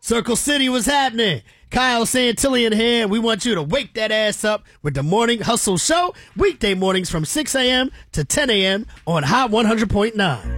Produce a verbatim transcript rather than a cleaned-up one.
Circle City, what's happening? Kyle Santillian here. We want you to wake that ass up with the Morning Hustle Show, weekday mornings from six a.m. to ten a.m. on Hot one hundred point nine.